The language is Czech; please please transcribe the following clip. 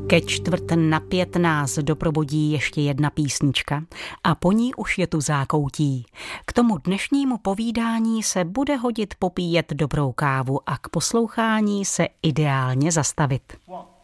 Ke 4:45 nás doprovodí ještě jedna písnička a po ní už je tu zákoutí. K tomu dnešnímu povídání se bude hodit popíjet dobrou kávu a k poslouchání se ideálně zastavit.